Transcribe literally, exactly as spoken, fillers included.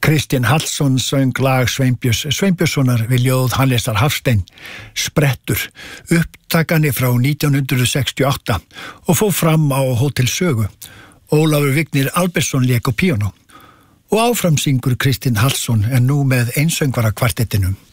Kristinn Hallsson söng lag Sveinbjörns Sveinbjörnssonar við ljóð Hannesar Hafstein, Sprettur, upptakani frá nítján hundrað sextíu og átta og fór fram á Hótel Sögu. Ólafur Vignir Albertsson lék á píanó og áfram syngur Kristinn Hallsson en nú með einsöngvara kvartettinum.